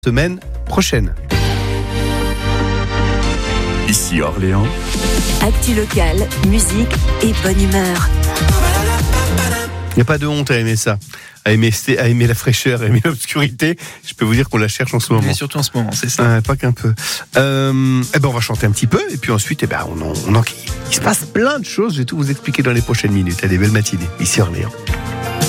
semaine prochaine. Ici Orléans. Actu locale, musique et bonne humeur. Il n'y a pas de honte à aimer ça, à aimer la fraîcheur, à aimer l'obscurité. Je peux vous dire qu'on la cherche en ce moment. Mais surtout en ce moment, c'est ça. Pas qu'un peu. On va chanter un petit peu et puis ensuite, il se passe plein de choses. Je vais tout vous expliquer dans les prochaines minutes. Allez, belle matinée. Ici Orléans.